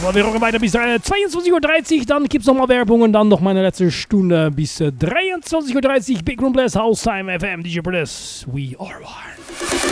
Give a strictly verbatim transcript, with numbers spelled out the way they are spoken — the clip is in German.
So, wir rocken weiter bis äh, zweiundzwanzig Uhr dreißig, dann gibt es nochmal Werbung und dann noch meine letzte Stunde bis äh, dreiundzwanzig Uhr dreißig. Big Room Blast, House Time F M, D J Press, we are one.